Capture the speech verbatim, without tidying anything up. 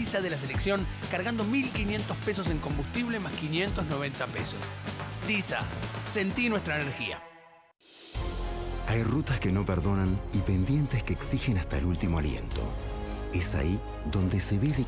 Visa de la selección cargando mil quinientos pesos en combustible más quinientos noventa pesos. Disa, sentí nuestra energía. Hay rutas que no perdonan y pendientes que exigen hasta el último aliento. Es ahí donde se ve de